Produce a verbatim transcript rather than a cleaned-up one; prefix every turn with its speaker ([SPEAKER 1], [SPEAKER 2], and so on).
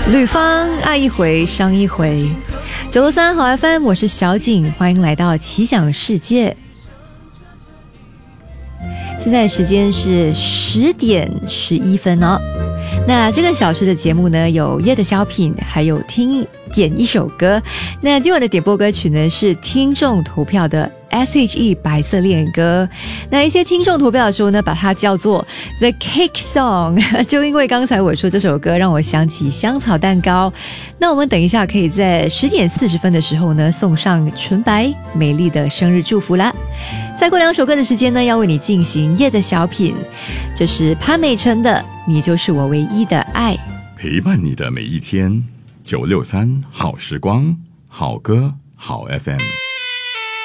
[SPEAKER 1] 吕方爱一回伤一回，九六三好 F M， 我是小景，欢迎来到奇想世界。现在时间是十点十一分哦。那这个小时的节目呢，有夜的小品，还有听点一首歌。那今晚的点播歌曲呢，是听众投票的 S H E 白色恋人歌。那一些听众投票的时候呢，把它叫做 The Cake Song， 就因为刚才我说这首歌让我想起香草蛋糕。那我们等一下可以在十点四十分的时候呢，送上纯白美丽的生日祝福啦。再过两首歌的时间呢，要为你进行夜的小品，这是潘美辰的你就是我唯一的爱，
[SPEAKER 2] 陪伴你的每一天。九六三好时光，好歌好 F M。